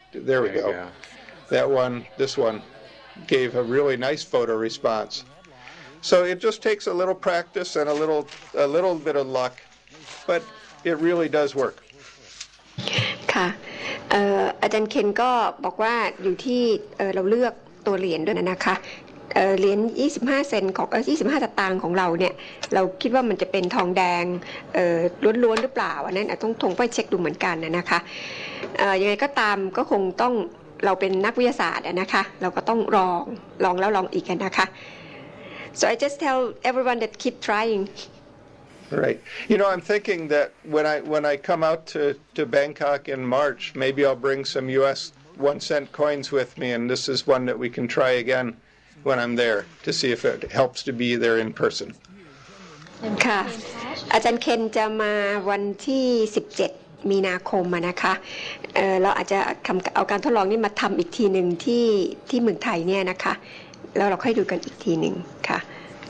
There we go. That one, this one, gave a really nice photo response. So it just takes a little practice and a little bit of luck, but it really does work. ค่ะอาจารย์เคนก็บอกว่าอยู่ที่เราเลือกตัวเหรียญด้วยนะคะเหรียญ25 เซนต์ของ25 สตางค์ของเราเนี่ยเราคิดว่ามันจะเป็นทองแดงล้วนๆหรือเปล่าอันนั้นต้องไปเช็คดูเหมือนกันนะคะยังไงก็ตามก็คงต้องเราเป็นนักวิทยาศาสตร์นะคะเราก็ต้องลองแล้วลองอีกกันนะคะ so I just tell everyone that keep trying. Right. You know, I'm thinking that when I come out to Bangkok in March, maybe I'll bring some U.S. 1-cent coins with me, and this is one that we can try again when I'm there to see if it helps to be there in person. ค่ะอาจารย์เคนจะมาวันที่17 มีนาคมนะคะเราอาจจะเอาการทดลองนี้มาทำอีกทีหนึ่งที่เมืองไทยเนี่ยนะคะแล้วเราค่อยดูกันอีกทีหนึ่งค่ะ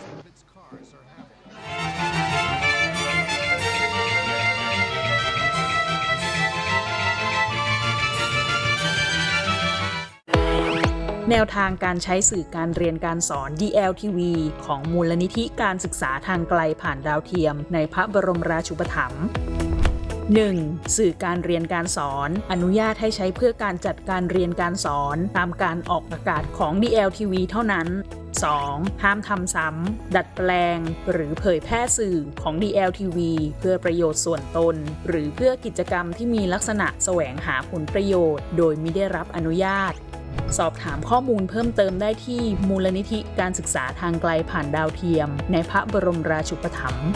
แนวทางการใช้สื่อการเรียนการสอน DLTV ของมูลนิธิการศึกษาทางไกลผ่านดาวเทียมในพระบรมราชูปถัมภ์ 1. สื่อการเรียนการสอนอนุญาตให้ใช้เพื่อการจัดการเรียนการสอนตามการออกอากาศของ DLTV เท่านั้น 2. ห้ามทำซ้ำดัดแปลงหรือเผยแพร่สื่อของ DLTV เพื่อประโยชน์ส่วนตนหรือเพื่อกิจกรรมที่มีลักษณะแสวงหาผลประโยชน์โดยมิได้รับอนุญาตสอบถามข้อมูลเพิ่มเติมได้ที่มูลนิธิการศึกษาทางไกลผ่านดาวเทียมในพระบรมราชูปถัมภ์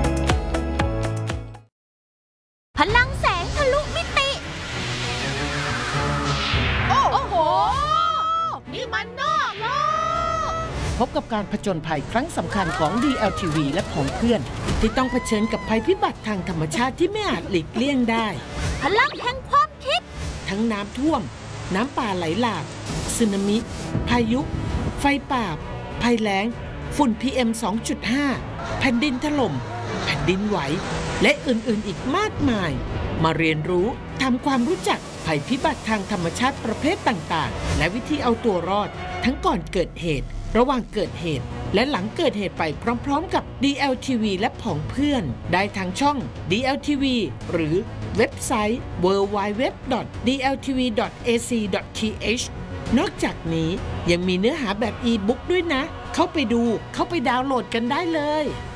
พลังแสงทะลุมิติโอ้โหนี่มันนอกโลกพบกับการผจญภัยครั้งสำคัญของ DLTV และของเพื่อนที่ต้องเผชิญกับภัยพิบัติทางธรรมชาติที่ไม่อาจหลีกเลี่ยงได้พลังแห่งความคิดทั้งน้ำท่วมน้ำป่าไหลหลากสึนามิพายุไฟป่าภัยแล้งฝุ่น PM 2.5 แผ่นดินถล่มแผ่นดินไหวและอื่นๆอีกมากมายมาเรียนรู้ทำความรู้จักภัยพิบัติทางธรรมชาติประเภทต่างๆและวิธีเอาตัวรอดทั้งก่อนเกิดเหตุระหว่างเกิดเหตุและหลังเกิดเหตุไปพร้อมๆกับ DLTV และผองเพื่อนได้ทางช่อง DLTV หรือเว็บไซต์ www.dltv.ac.th นอกจากนี้ยังมีเนื้อหาแบบอีบุ๊กด้วยนะเข้าไปดูเข้าไปดาวน์โหลดกันได้เลย